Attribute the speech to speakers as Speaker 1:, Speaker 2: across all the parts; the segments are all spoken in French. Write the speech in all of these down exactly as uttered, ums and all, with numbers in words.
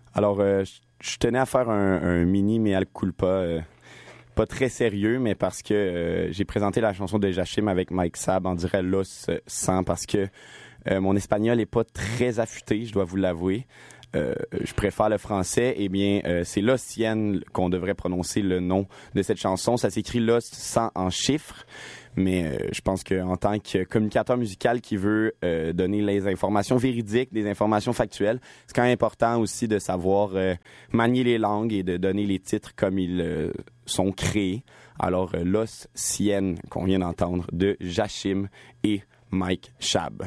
Speaker 1: Alors, euh, je tenais à faire un, un mini mea culpa, euh, pas très sérieux, mais parce que euh, j'ai présenté la chanson de Jachim avec Mike Sab, on dirait Los cent, parce que euh, mon espagnol est pas très affûté, je dois vous l'avouer. Euh, je préfère le français. Eh bien, euh, c'est Los cien qu'on devrait prononcer le nom de cette chanson. Ça s'écrit Los cent en chiffres. Mais euh, je pense qu'en tant que communicateur musical qui veut euh, donner les informations véridiques, des informations factuelles, c'est quand même important aussi de savoir euh, manier les langues et de donner les titres comme ils euh, sont créés. Alors, euh, Los cien qu'on vient d'entendre de Jachim et Mike Sab.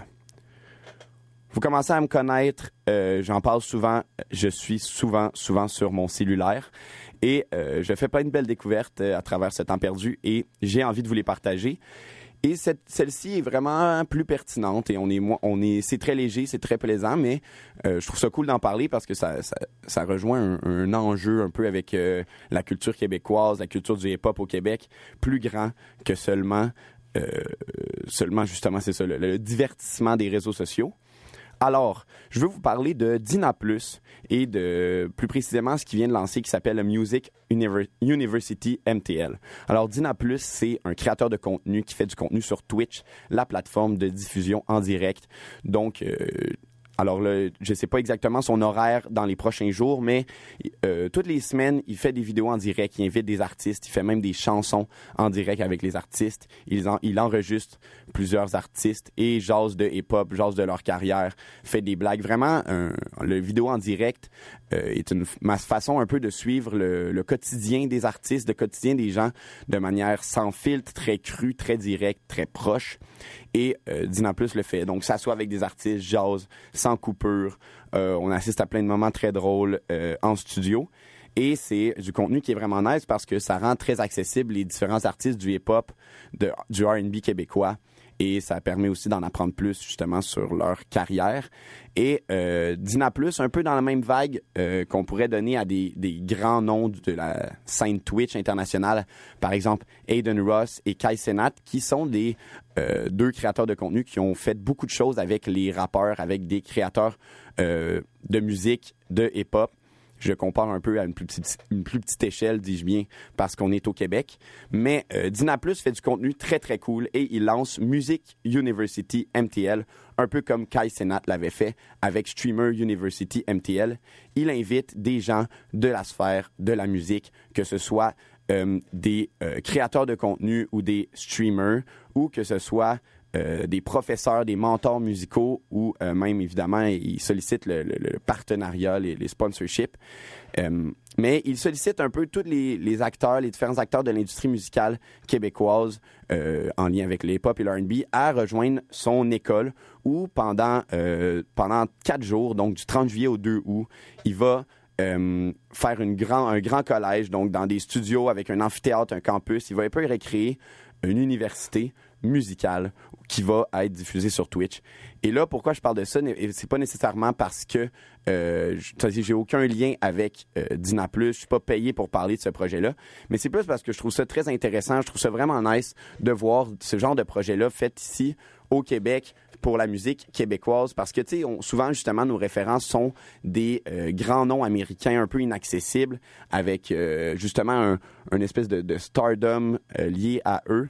Speaker 1: Vous commencez à me connaître, euh, j'en parle souvent, je suis souvent, souvent sur mon cellulaire et euh, je fais plein de belles découvertes euh, à travers ce temps perdu et j'ai envie de vous les partager. Et cette, celle-ci est vraiment plus pertinente et on est, on est, c'est très léger, c'est très plaisant, mais euh, je trouve ça cool d'en parler parce que ça, ça, ça rejoint un, un enjeu un peu avec euh, la culture québécoise, la culture du hip-hop au Québec, plus grand que seulement, euh, seulement justement, c'est ça, le, le divertissement des réseaux sociaux. Alors, je veux vous parler de Dina Plus et de, plus précisément, ce qui vient de lancer qui s'appelle Music Univer- University M T L. Alors, Dina Plus, c'est un créateur de contenu qui fait du contenu sur Twitch, la plateforme de diffusion en direct. Donc, euh, alors là, je sais pas exactement son horaire dans les prochains jours, mais euh, toutes les semaines, il fait des vidéos en direct, il invite des artistes, il fait même des chansons en direct avec les artistes. Il, en, il enregistre plusieurs artistes et jase de hip-hop, jase de leur carrière, fait des blagues. Vraiment, un, le vidéo en direct euh, est une ma façon un peu de suivre le, le quotidien des artistes, le quotidien des gens de manière sans filtre, très crue, très directe, très proche. Et euh, Dina Plus le fait. Donc, ça soit avec des artistes, jazz, sans coupure. Euh, on assiste à plein de moments très drôles euh, en studio. Et c'est du contenu qui est vraiment nice parce que ça rend très accessible les différents artistes du hip-hop, de, du R and B québécois. Et ça permet aussi d'en apprendre plus, justement, sur leur carrière. Et euh, Dina Plus, un peu dans la même vague euh, qu'on pourrait donner à des, des grands noms de la scène Twitch internationale. Par exemple, Aiden Ross et Kai Cenat, qui sont des euh, deux créateurs de contenu qui ont fait beaucoup de choses avec les rappeurs, avec des créateurs euh, de musique, de hip-hop. Je compare un peu à une plus petite, une plus petite échelle, dis-je bien, parce qu'on est au Québec. Mais euh, Dina Plus fait du contenu très, très cool et il lance Music University M T L, un peu comme Kai Cenat l'avait fait avec Streamer University M T L. Il invite des gens de la sphère de la musique, que ce soit euh, des euh, créateurs de contenu ou des streamers, ou que ce soit Euh, des professeurs, des mentors musicaux ou euh, même, évidemment, ils sollicitent le, le, le partenariat, les, les sponsorships. Euh, mais ils sollicitent un peu tous les, les acteurs, les différents acteurs de l'industrie musicale québécoise euh, en lien avec le hip-hop et le R and B à rejoindre son école où pendant, euh, pendant quatre jours, donc du trente juillet au deux août, il va Euh, faire une grand, un grand collège, donc dans des studios avec un amphithéâtre, un campus. Il va un peu recréer une université musicale qui va être diffusée sur Twitch. Et là, pourquoi je parle de ça? C'est pas nécessairement parce que euh, j'ai aucun lien avec euh, Dina Plus. Je suis pas payé pour parler de ce projet-là. Mais c'est plus parce que je trouve ça très intéressant. Je trouve ça vraiment nice de voir ce genre de projet-là fait ici au Québec pour la musique québécoise parce que, tu sais, souvent, justement, nos références sont des euh, grands noms américains un peu inaccessibles avec, euh, justement, un, un espèce de, de stardom euh, lié à eux.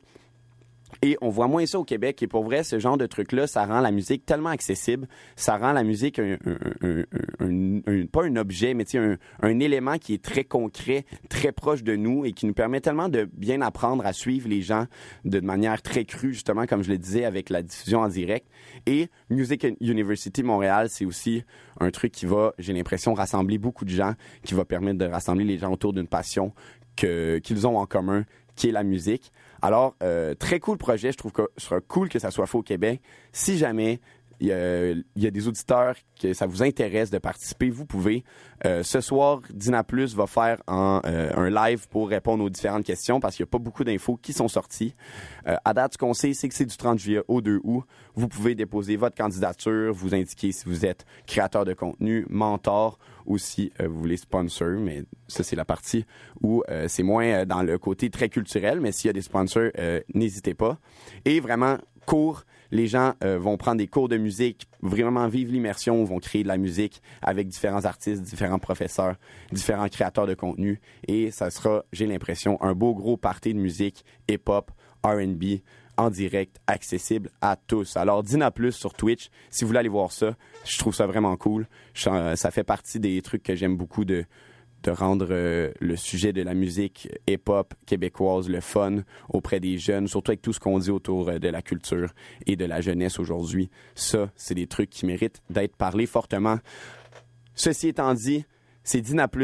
Speaker 1: Et on voit moins ça au Québec. Et pour vrai, ce genre de truc-là, ça rend la musique tellement accessible. Ça rend la musique un, un, un, un, un, pas un objet, mais un, un élément qui est très concret, très proche de nous et qui nous permet tellement de bien apprendre à suivre les gens de manière très crue, justement, comme je le disais, avec la diffusion en direct. Et Music University Montréal, c'est aussi un truc qui va, j'ai l'impression, rassembler beaucoup de gens, qui va permettre de rassembler les gens autour d'une passion que, qu'ils ont en commun, qui est la musique. Alors, euh, très cool projet. Je trouve que ce sera cool que ça soit fait au Québec. Si jamais il y a, il y a des auditeurs que ça vous intéresse de participer, vous pouvez. Euh, ce soir, Dina Plus va faire en, euh, un live pour répondre aux différentes questions parce qu'il n'y a pas beaucoup d'infos qui sont sorties. Euh, à date, ce qu'on sait, c'est que c'est du trente juillet au deux août. Vous pouvez déposer votre candidature, vous indiquer si vous êtes créateur de contenu, mentor ou si euh, vous voulez sponsor, mais ça, c'est la partie où euh, c'est moins euh, dans le côté très culturel, mais s'il y a des sponsors, euh, n'hésitez pas. Et vraiment, court, Les gens euh, vont prendre des cours de musique, vraiment vivre l'immersion, vont créer de la musique avec différents artistes, différents professeurs, différents créateurs de contenu. Et ça sera, j'ai l'impression, un beau gros party de musique hip-hop, R and B, en direct, accessible à tous. Alors, Dina Plus sur Twitch, si vous voulez aller voir ça, je trouve ça vraiment cool. Je, ça fait partie des trucs que j'aime beaucoup de, de rendre euh, le sujet de la musique hip-hop québécoise, le fun auprès des jeunes, surtout avec tout ce qu'on dit autour euh, de la culture et de la jeunesse aujourd'hui. Ça, c'est des trucs qui méritent d'être parlés fortement. Ceci étant dit, c'est Dina Plus